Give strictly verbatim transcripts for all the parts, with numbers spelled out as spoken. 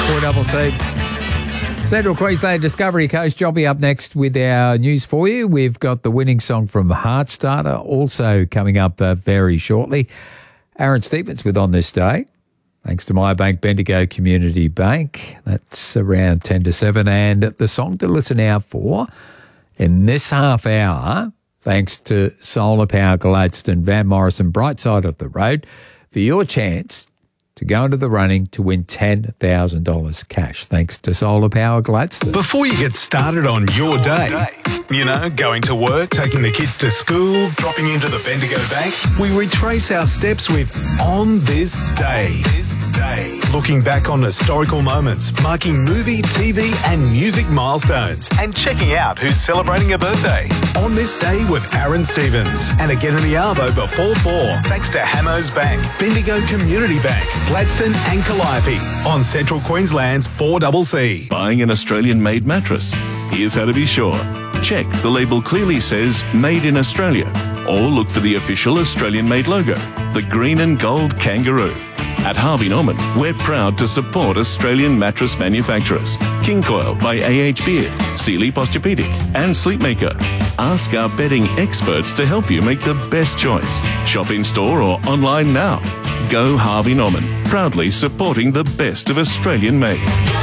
four C. Central Queensland Discovery Coast. Jobby up next with our news for you. We've got the winning song from Heartstarter also coming up uh, very shortly. Aaron Stevens with On This Day. Thanks to My Bank, Bendigo Community Bank. That's around ten to seven. And the song to listen out for in this half hour, thanks to Solar Power Gladstone, Van Morrison, Bright Side of the Road, for your chance to go into the running to win ten thousand dollars cash, thanks to Solar Power Gladstone. Before you get started on your day, you know, going to work, taking the kids to school, dropping into the Bendigo Bank, we retrace our steps with On This Day. This day. Looking back on historical moments, marking movie, T V and music milestones, and checking out who's celebrating a birthday. On This Day with Aaron Stevens. And again in the Arvo before four, thanks to Hamos Bank, Bendigo Community Bank, Gladstone and Calliope on Central Queensland's four C C. Buying an Australian-made mattress? Here's how to be sure. Check the label clearly says Made in Australia, or look for the official Australian-made logo, the green and gold kangaroo. At Harvey Norman, we're proud to support Australian mattress manufacturers. King Coil by A H Beard, Sealy Posturepedic and Sleepmaker. Ask our bedding experts to help you make the best choice. Shop in store or online now. Go Harvey Norman, proudly supporting the best of Australian made.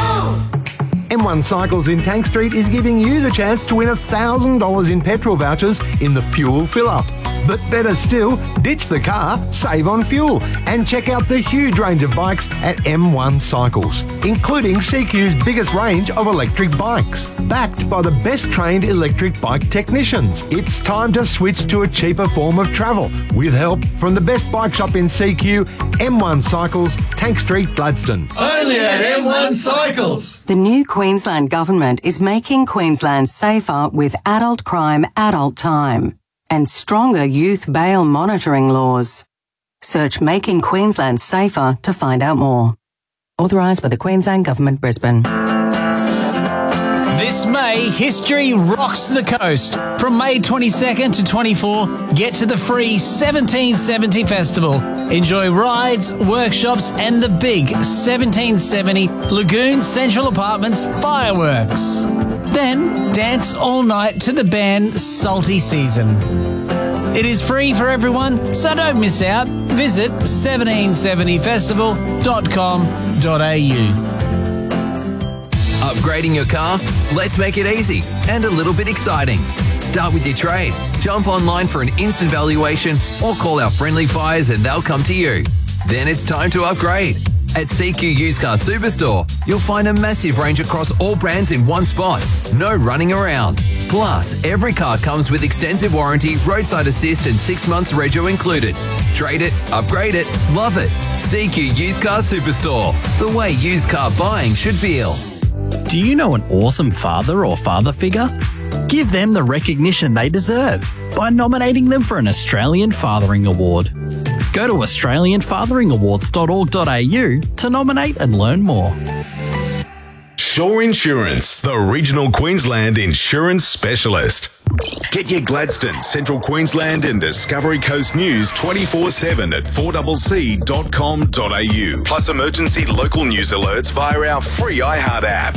M one Cycles in Tank Street is giving you the chance to win one thousand dollars in petrol vouchers in the fuel fill-up. But better still, ditch the car, save on fuel, and check out the huge range of bikes at M one Cycles, including C Q's biggest range of electric bikes, backed by the best trained electric bike technicians. It's time to switch to a cheaper form of travel with help from the best bike shop in C Q, M one Cycles, Tank Street, Gladstone. Only at M one Cycles. The new Queensland Government is making Queensland safer with adult crime adult time and stronger youth bail monitoring laws. Search Making Queensland Safer to find out more. Authorised by the Queensland Government, Brisbane. This May, history rocks the coast. From May twenty-second to twenty-fourth, get to the free seventeen seventy Festival. Enjoy rides, workshops and the big seventeen seventy Lagoon Central Apartments fireworks. Then, dance all night to the band Salty Season. It is free for everyone, so don't miss out. Visit seventeen seventy festival dot com dot a u. Upgrading your car? Let's make it easy and a little bit exciting. Start with your trade. Jump online for an instant valuation or call our friendly buyers and they'll come to you. Then it's time to upgrade. At C Q Used Car Superstore, you'll find a massive range across all brands in one spot. No running around. Plus, every car comes with extensive warranty, roadside assist and six months rego included. Trade it, upgrade it, love it. C Q Used Car Superstore. The way used car buying should feel. Do you know an awesome father or father figure? Give them the recognition they deserve by nominating them for an Australian Fathering Award. Go to australian fathering awards dot org dot a u to nominate and learn more. Shore Insurance, the regional Queensland insurance specialist. Get your Gladstone, Central Queensland and Discovery Coast news twenty-four seven at four c c dot com dot a u. Plus emergency local news alerts via our free iHeart app.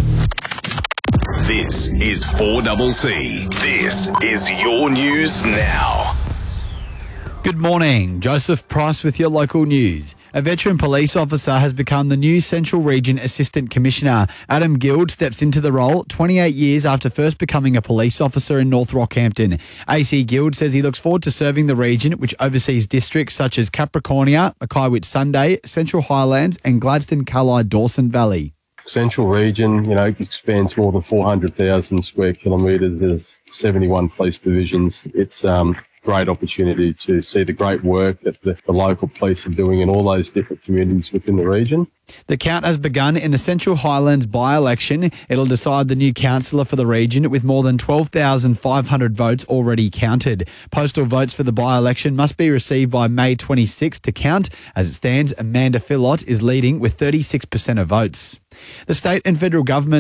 This is four C C. This is your news now. Good morning. Joseph Price with your local news. A veteran police officer has become the new Central Region Assistant Commissioner. Adam Guild steps into the role twenty-eight years after first becoming a police officer in North Rockhampton. A C Guild says he looks forward to serving the region, which oversees districts such as Capricornia, Mackay Sunday, Central Highlands and Gladstone, Callide, Dawson Valley. Central Region, you know, expands more than four hundred thousand square kilometres. There's seventy-one police divisions. It's um great opportunity to see the great work that the, the local police are doing in all those different communities within the region. The count has begun in the Central Highlands by-election. It'll decide the new councillor for the region with more than twelve thousand five hundred votes already counted. Postal votes for the by-election must be received by May twenty-sixth to count. As it stands, Amanda Phillott is leading with thirty-six percent of votes. The state and federal government